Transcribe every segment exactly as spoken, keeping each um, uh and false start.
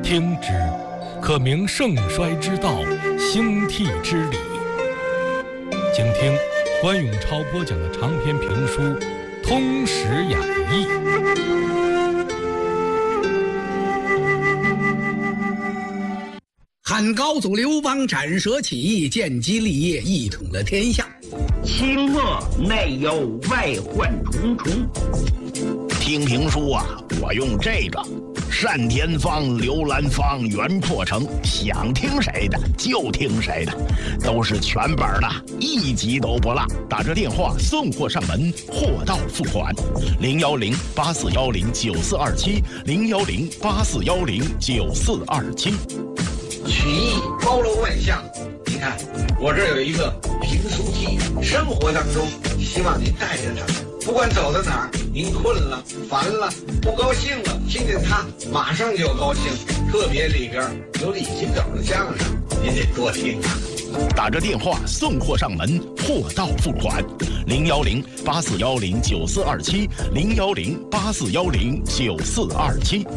听之，可明盛衰之道，兴替之理。请听关永超播讲的长篇评书《通史演义》。 汉高祖刘邦斩蛇起义，建基立业，一统了天下。 清末内忧外患重重。 听评书啊，我用这个单田芳、刘兰芳、袁阔成，想听谁的就听谁的，都是全本的，一集都不落。打这电话送货上门，货到付款。零幺零八四幺零九四二七，零幺零八四幺零九四二七。 曲艺包罗万象，你看我这有一个评书记，生活当中希望您带着他，不管走到哪儿，您困了、烦了、不高兴了，听见他马上就高兴。特别里边有李金斗的相声，您得多听啊。 打着电话送货上门，货到付款。零幺零八四幺零九四二七，零幺零八四幺零九四二七。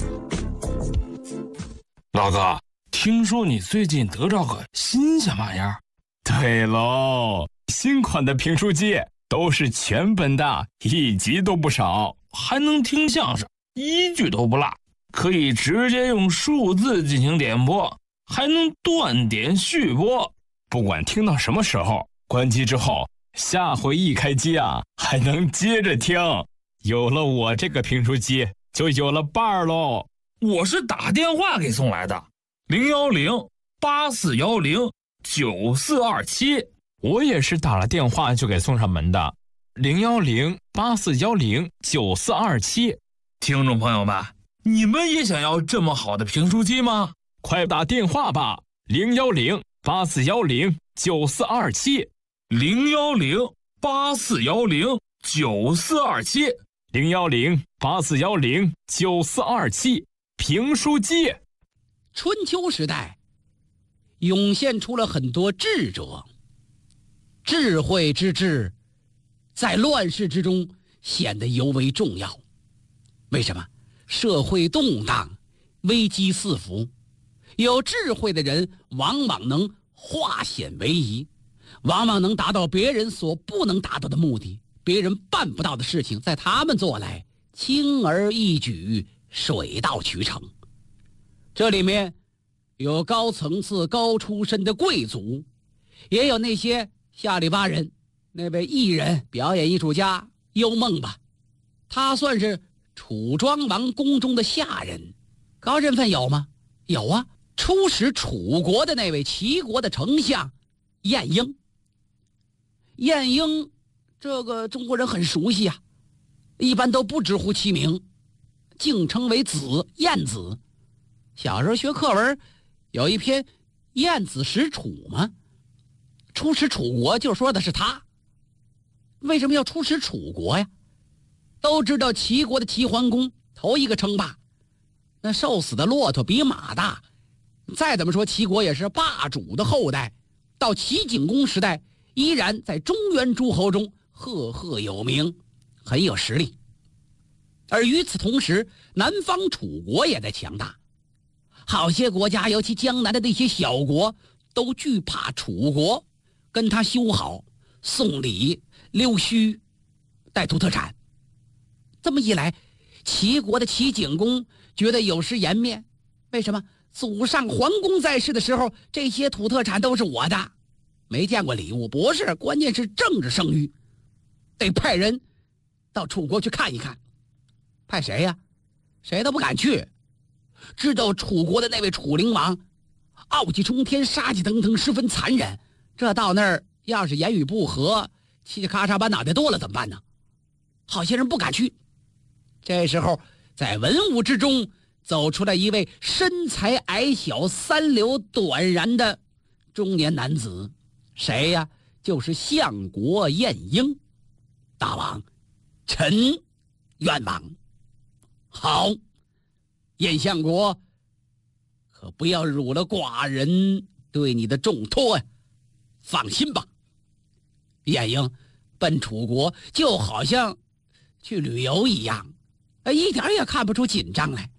老哥，听说你最近得着个新鲜玩意儿？ 对喽，新款的评书机都是全本的，一集都不少， 还能听相声，一句都不落，可以直接用数字进行点播，还能断点续播。 不管听到什么时候，关机之后，下回一开机啊，还能接着听。有了我这个评书机，就有了伴儿喽。 我是打电话给送来的，零幺零八四幺零九四二七。 我也是打了电话就给送上门的，零幺零八四幺零九四二七。 听众朋友们，你们也想要这么好的评书机吗？ 快打电话吧，零幺零八四幺零九四二七， 零幺零八四幺零九四二七， 零幺零八四幺零九四二七。评书机。 春秋时代涌现出了很多智者，智慧之智在乱世之中显得尤为重要。为什么？社会动荡，危机四伏，有智慧的人往往能化险为夷，往往能达到别人所不能达到的目的，别人办不到的事情，在他们做来轻而易举，水到渠成。这里面有高层次高出身的贵族，也有那些下里巴人。那位艺人表演艺术家幽梦吧，他算是楚庄王宫中的下人，高身份有吗？有啊，出使楚国的那位齐国的丞相晏婴。晏婴这个中国人很熟悉啊，一般都不直呼其名，竟称为子，晏子。小时候学课文有一篇晏子使楚嘛，出使楚国就说的是他。为什么要出使楚国呀？都知道齐国的齐桓公头一个称霸，那瘦死的骆驼比马大，再怎么说齐国也是霸主的后代，到齐景公时代依然在中原诸侯中赫赫有名，很有实力。而与此同时，南方楚国也在强大，好些国家，尤其江南的那些小国，都惧怕楚国，跟他修好，送礼、溜须、带土特产。这么一来，齐国的齐景公觉得有失颜面。为什么？祖上桓公在世的时候，这些土特产都是我的，没见过礼物。不是，关键是政治声誉，得派人到楚国去看一看。派谁呀？谁都不敢去。知道楚国的那位楚灵王傲气冲天，杀气腾腾，十分残忍，这到那儿要是言语不合，嘁嘁咔嚓把脑袋剁了怎么办呢？好些人不敢去。这时候在文武之中走出来一位身材矮小、三绺短髯的中年男子。谁呀？就是相国晏婴。大王，臣愿往。好，晏相国，可不要辱了寡人对你的重托呀！放心吧。晏婴奔楚国就好像去旅游一样，一点也看不出紧张来。